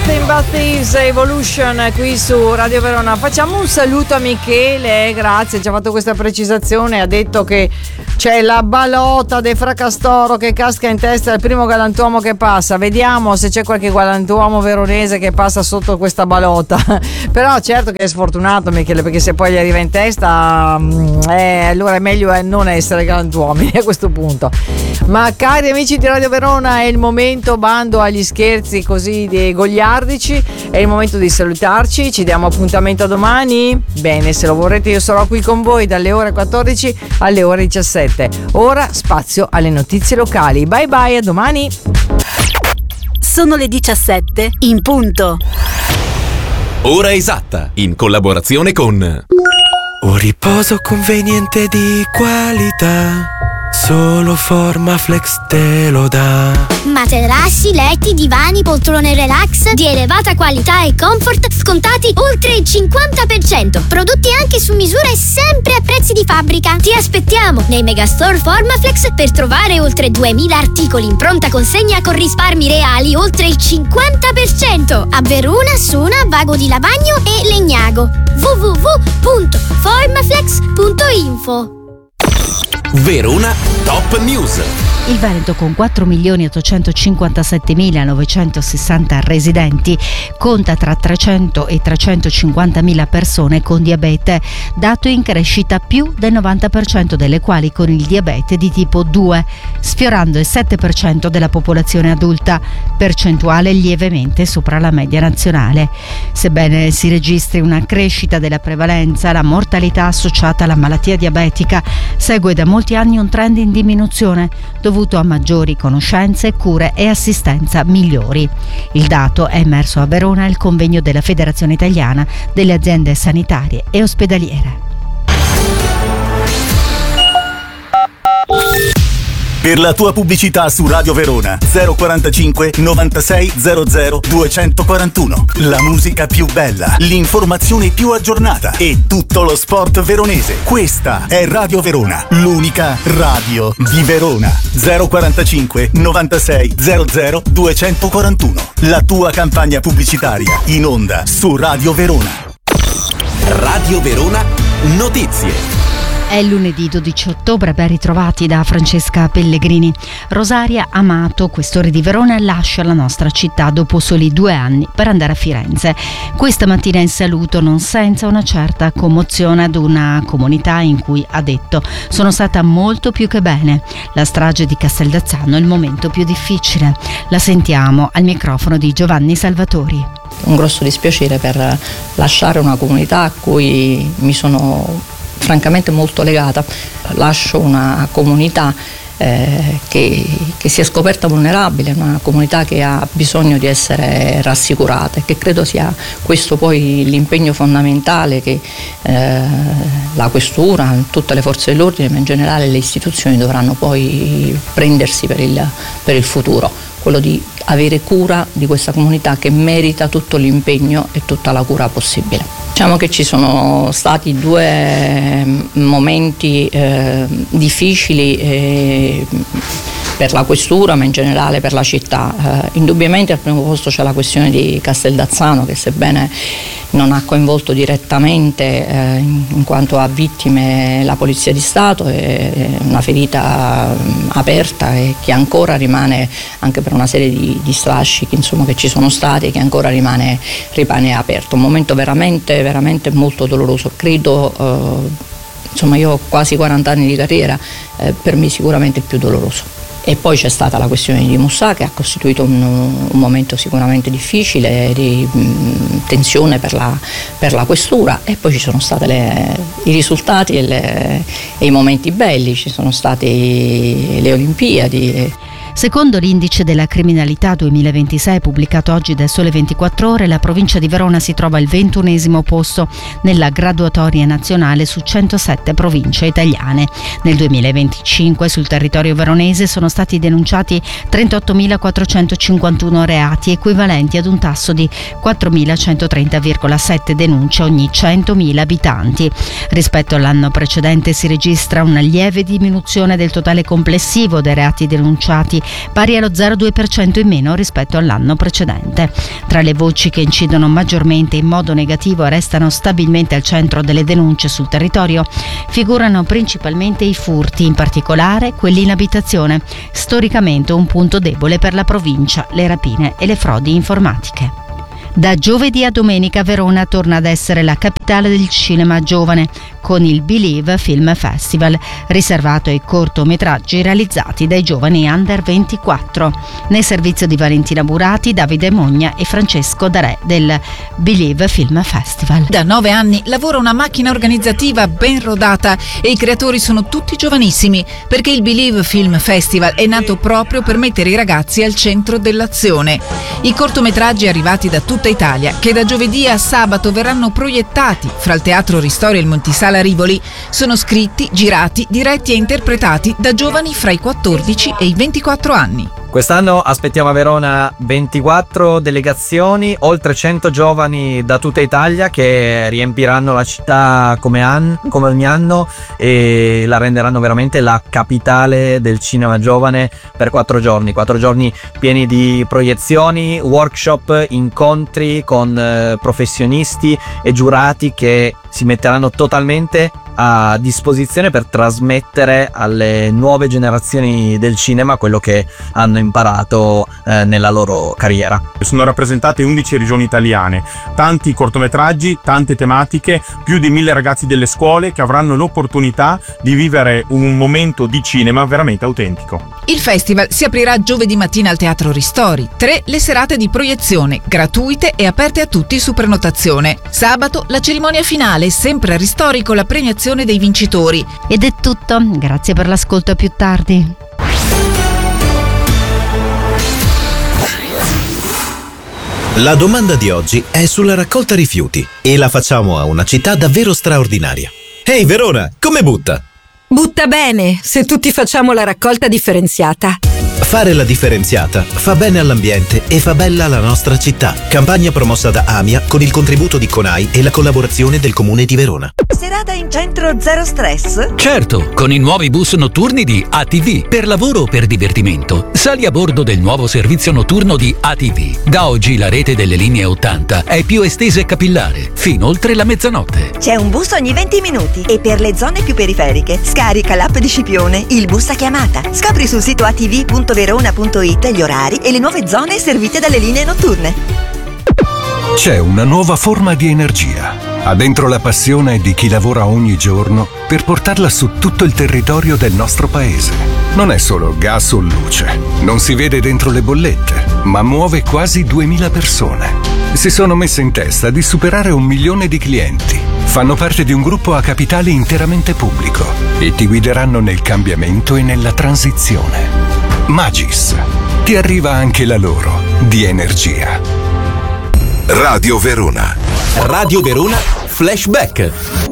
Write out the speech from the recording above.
Nothing But Thieves Evolution qui su Radio Verona. Facciamo un saluto a Michele, grazie, ci ha fatto questa precisazione, ha detto che c'è la balota del fracastoro che casca in testa al primo galantuomo che passa. Vediamo se c'è qualche galantuomo veronese che passa sotto questa balota. Però certo che è sfortunato Michele, perché se poi gli arriva in testa allora è meglio non essere galantuomini a questo punto. Ma cari amici di Radio Verona, è il momento, bando agli scherzi così goliardici, è il momento di salutarci. Ci diamo appuntamento a domani? Bene, se lo vorrete io sarò qui con voi dalle ore 14 alle ore 17. Ora spazio alle notizie locali. Bye bye, a domani. Sono le 17 in punto. Ora esatta, in collaborazione con Un riposo conveniente di qualità, solo Formaflex te lo dà. Materassi, letti, divani, poltrone relax di elevata qualità e comfort, scontati oltre il 50%. Prodotti anche su misura e sempre a prezzi di fabbrica. Ti aspettiamo nei megastore Formaflex per trovare oltre 2000 articoli in pronta consegna con risparmi reali oltre il 50%. A Verona, Sona, Vago di Lavagno e Legnago. www.formaflex.info. Verona Top News. Il Veneto, con 4.857.960 residenti, conta tra 300 e 350.000 persone con diabete, dato in crescita più del 90% delle quali con il diabete di tipo 2, sfiorando il 7% della popolazione adulta, percentuale lievemente sopra la media nazionale. Sebbene si registri una crescita della prevalenza, la mortalità associata alla malattia diabetica segue da molti anni un trend in diminuzione, dovuto a maggiori conoscenze, cure e assistenza migliori. Il dato è emerso a Verona al convegno della Federazione Italiana delle Aziende Sanitarie e Ospedaliere. Per la tua pubblicità su Radio Verona 045 96 00 241. La musica più bella, l'informazione più aggiornata e tutto lo sport veronese. Questa è Radio Verona, l'unica radio di Verona. 045 96 00 241. La tua campagna pubblicitaria in onda su Radio Verona. Radio Verona Notizie. È lunedì 12 ottobre, ben ritrovati da Francesca Pellegrini. Rosaria Amato, questore di Verona, lascia la nostra città dopo soli 2 anni per andare a Firenze. Questa mattina in saluto, non senza una certa commozione, ad una comunità in cui, ha detto, sono stata molto più che bene. La strage di Casteldazzano è il momento più difficile. La sentiamo al microfono di Giovanni Salvatori. Un grosso dispiacere per lasciare una comunità a cui mi sono francamente molto legata. Lascio una comunità che si è scoperta vulnerabile, una comunità che ha bisogno di essere rassicurata, e che credo sia questo poi l'impegno fondamentale che la questura, tutte le forze dell'ordine, ma in generale le istituzioni dovranno poi prendersi per il futuro, quello di avere cura di questa comunità che merita tutto l'impegno e tutta la cura possibile. Diciamo che ci sono stati 2 momenti difficili per la questura, ma in generale per la città. Indubbiamente al primo posto c'è la questione di Casteldazzano, che sebbene non ha coinvolto direttamente in quanto a vittime la Polizia di Stato, è una ferita aperta e che ancora rimane, anche per una serie di strascichi insomma che ci sono stati, che ancora rimane aperto. Un momento veramente molto doloroso. Credo, insomma, io ho quasi 40 anni di carriera, per me sicuramente il più doloroso. E poi c'è stata la questione di Mussà, che ha costituito un momento sicuramente difficile, di tensione per la questura, e poi ci sono stati i risultati e i momenti belli, ci sono state le Olimpiadi. Secondo l'indice della criminalità 2026 pubblicato oggi da Sole 24 Ore, la provincia di Verona si trova al 21° posto nella graduatoria nazionale su 107 province italiane. Nel 2025 sul territorio veronese sono stati denunciati 38.451 reati, equivalenti ad un tasso di 4.130,7 denunce ogni 100.000 abitanti. Rispetto all'anno precedente si registra una lieve diminuzione del totale complessivo dei reati denunciati, pari allo 0,2% in meno rispetto all'anno precedente. Tra le voci che incidono maggiormente in modo negativo e restano stabilmente al centro delle denunce sul territorio figurano principalmente i furti, in particolare quelli in abitazione, storicamente un punto debole per la provincia, le rapine e le frodi informatiche. Da giovedì a domenica Verona torna ad essere la capitale del cinema giovane con il Believe Film Festival, riservato ai cortometraggi realizzati dai giovani under 24. Nel servizio di Valentina Burati, Davide Mogna e Francesco Darè del Believe Film Festival. Da 9 anni lavora una macchina organizzativa ben rodata e i creatori sono tutti giovanissimi, perché il Believe Film Festival è nato proprio per mettere i ragazzi al centro dell'azione. I cortometraggi arrivati da tutta Italia, che da giovedì a sabato verranno proiettati fra il Teatro Ristori e il Montisala Rivoli, sono scritti, girati, diretti e interpretati da giovani fra i 14 e i 24 anni. Quest'anno aspettiamo a Verona 24 delegazioni, oltre 100 giovani da tutta Italia che riempiranno la città come ogni anno e la renderanno veramente la capitale del cinema giovane per 4 giorni pieni di proiezioni, workshop, incontri con professionisti e giurati che si metteranno totalmente a disposizione per trasmettere alle nuove generazioni del cinema quello che hanno imparato nella loro carriera. Sono rappresentate 11 regioni italiane, tanti cortometraggi, tante tematiche, più di 1000 ragazzi delle scuole che avranno l'opportunità di vivere un momento di cinema veramente autentico. Il festival si aprirà giovedì mattina al Teatro Ristori, 3 le serate di proiezione, gratuite e aperte a tutti su prenotazione. Sabato la cerimonia finale, sempre a Ristori con la premiazione dei vincitori. Ed è tutto, grazie per l'ascolto, a più tardi. La domanda di oggi è sulla raccolta rifiuti e la facciamo a una città davvero straordinaria. Ehi Verona, come butta? Butta bene, se tutti facciamo la raccolta differenziata. Fare la differenziata fa bene all'ambiente e fa bella la nostra città. Campagna promossa da AMIA con il contributo di CONAI e la collaborazione del Comune di Verona. Serata in centro zero stress? Certo, con i nuovi bus notturni di ATV, per lavoro o per divertimento. Sali a bordo del nuovo servizio notturno di ATV. Da oggi la rete delle linee 80 è più estesa e capillare, fino oltre la mezzanotte. C'è un bus ogni 20 minuti e per le zone più periferiche scarica l'app di Scipione, il bus a chiamata. Scopri sul sito atv.verona.it gli orari e le nuove zone servite dalle linee notturne. C'è una nuova forma di energia. Ha dentro la passione di chi lavora ogni giorno per portarla su tutto il territorio del nostro paese. Non è solo gas o luce, non si vede dentro le bollette, ma muove quasi 2000 persone. Si sono messe in testa di superare 1 milione di clienti. Fanno parte di un gruppo a capitale interamente pubblico e ti guideranno nel cambiamento e nella transizione. Magis. Ti arriva anche la loro di energia. Radio Verona. Radio Verona Flashback.